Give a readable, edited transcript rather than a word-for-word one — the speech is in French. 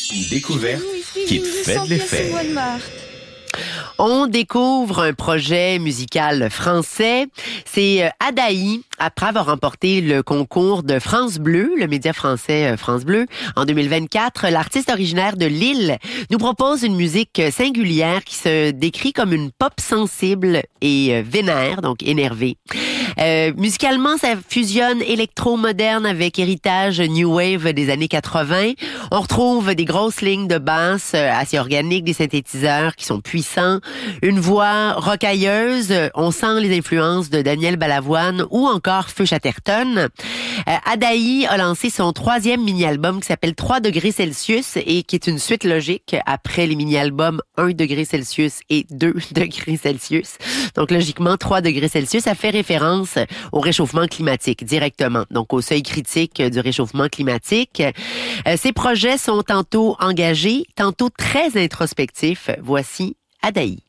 Une découverte qui te fait de l'effet. On découvre un projet musical français. C'est Adaï, après avoir remporté le concours de France Bleu, le média français France Bleu, en 2024. L'artiste originaire de Lille nous propose une musique singulière qui se décrit comme une pop sensible et vénère, donc énervée. Musicalement, ça fusionne électro-moderne avec héritage new wave des années 80. On retrouve des grosses lignes de basse assez organiques, des synthétiseurs qui sont puissants, une voix rocailleuse. On sent les influences de Daniel Balavoine ou encore Feu Chatterton. Adaï a lancé son 3e mini-album qui s'appelle 3 degrés Celsius et qui est une suite logique après les mini-albums 1 degré Celsius et 2 degrés Celsius. Donc logiquement, 3 degrés Celsius, ça fait référence au réchauffement climatique directement, donc au seuil critique du réchauffement climatique. Ces projets sont tantôt engagés, tantôt très introspectifs. Voici Adaï.